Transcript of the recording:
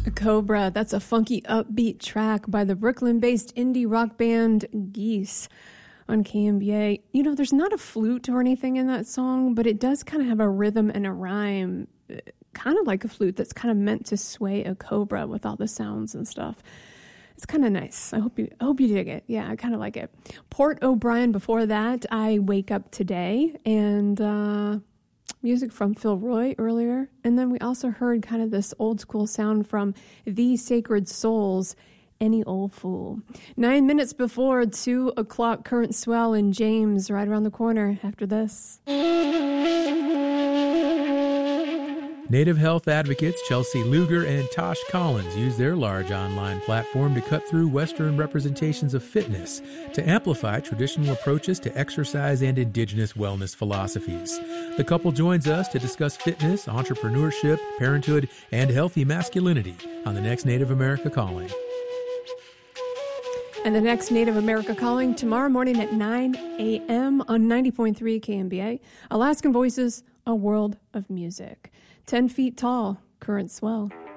Cobra, that's a funky upbeat track by the Brooklyn-based indie rock band Geese on KMBA. You know, there's not a flute or anything in that song, but it does kind of have a rhythm and a rhyme, kind of like a flute that's kind of meant to sway a cobra with all the sounds and stuff. It's kind of nice. I hope you dig it. Yeah, I kind of like it. Port O'Brien before that, I Wake Up Today, and music from Phil Roy earlier. And then we also heard kind of this old school sound from The Sacred Souls, Any Old Fool. 9 minutes before 2 o'clock, Current Swell in James, right around the corner after this. Native health advocates Chelsea Luger and Tosh Collins use their large online platform to cut through Western representations of fitness to amplify traditional approaches to exercise and indigenous wellness philosophies. The couple joins us to discuss fitness, entrepreneurship, parenthood, and healthy masculinity on the next Native America Calling. And the next Native America Calling tomorrow morning at 9 a.m. on 90.3 KMBA. Alaskan Voices, a world of music. 10 feet tall, Current Swell.